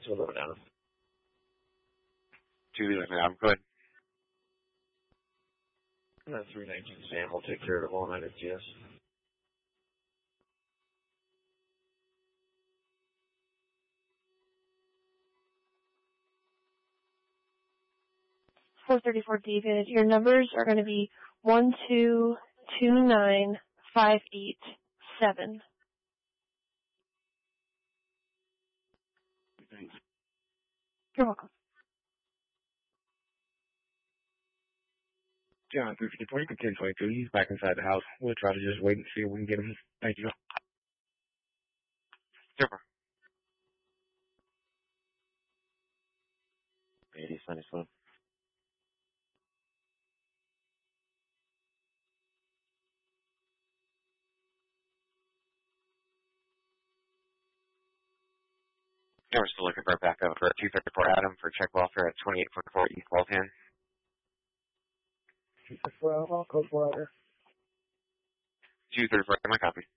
211 Adam. 211 Adam, go ahead. 319 Sam, we'll take care of it all night at GS. .434 David, your numbers are going to be 1229587. Thanks. You're welcome. John, 354, you can 1022. He's back inside the house. We'll try to just wait and see if we can get him. Thank you. Super. 80, sunny slope. Yeah, we're still looking for a backup for 234 Adam for check welfare at 2844 East Waltham. 234 Alpha, code 4 order. 234, my copy.